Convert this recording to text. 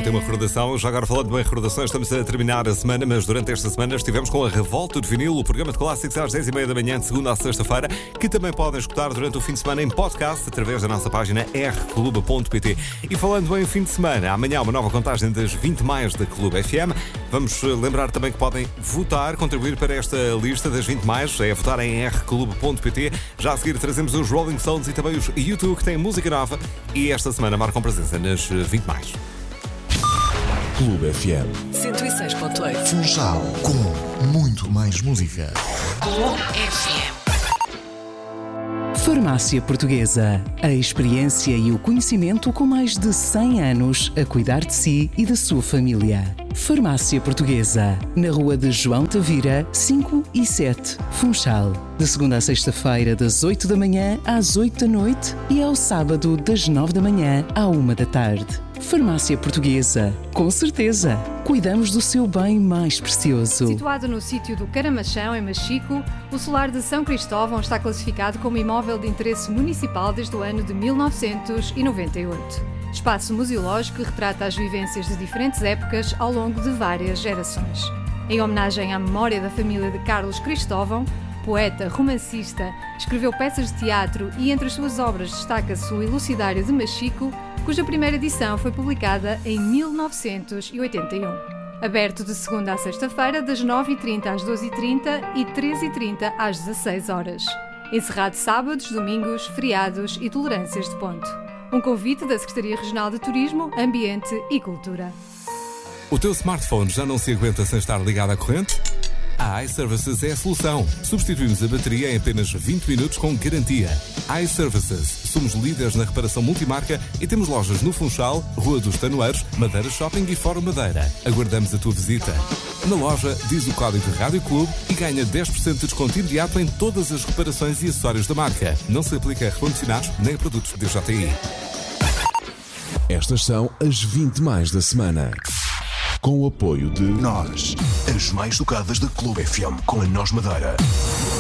aqui uma recordação. Já agora falando bem recordações, estamos a terminar a semana, mas durante esta semana estivemos com a Revolta de Vinil, o programa de clássicos às 10h30 da manhã, de segunda à sexta-feira, que também podem escutar durante o fim de semana em podcast, através da nossa página rclube.pt. E falando bem o fim de semana, amanhã uma nova contagem das 20 mais da Clube FM. Vamos lembrar também que podem votar, contribuir para esta lista das 20 mais, é votar em rclube.pt. Já a seguir trazemos os Rolling Stones e também os U2, que têm música nova e esta semana marcam presença nas 20 mais. Clube FM 106.8. Funchal, com muito mais música. Clube FM. Farmácia Portuguesa. A experiência e o conhecimento com mais de 100 anos a cuidar de si e da sua família. Farmácia Portuguesa. Na rua de João Tavira, 5 e 7, Funchal. De segunda a sexta-feira, das 8 da manhã às 8 da noite e ao sábado, das 9 da manhã à 1 da tarde. Farmácia Portuguesa. Com certeza, cuidamos do seu bem mais precioso. Situado no sítio do Caramachão, em Machico, o solar de São Cristóvão está classificado como imóvel de interesse municipal desde o ano de 1998. Espaço museológico que retrata as vivências de diferentes épocas ao longo de várias gerações. Em homenagem à memória da família de Carlos Cristóvão, poeta, romancista, escreveu peças de teatro e entre as suas obras destaca-se o Elucidário de Machico, cuja primeira edição foi publicada em 1981. Aberto de segunda à sexta-feira, das 9h30 às 12h30 e 13h30 às 16 horas. Encerrado sábados, domingos, feriados e tolerâncias de ponto. Um convite da Secretaria Regional de Turismo, Ambiente e Cultura. O teu smartphone já não se aguenta sem estar ligado à corrente? A iServices é a solução. Substituímos a bateria em apenas 20 minutos com garantia. iServices. Somos líderes na reparação multimarca e temos lojas no Funchal, Rua dos Tanoeiros, Madeira Shopping e Fórum Madeira. Aguardamos a tua visita. Na loja, diz o código de Rádio Clube e ganha 10% de desconto imediato em todas as reparações e acessórios da marca. Não se aplica a recondicionados nem a produtos de DJI. Estas são as 20 mais da semana. Com o apoio de Nós, as mais tocadas da Clube FM com a Nós Madeira.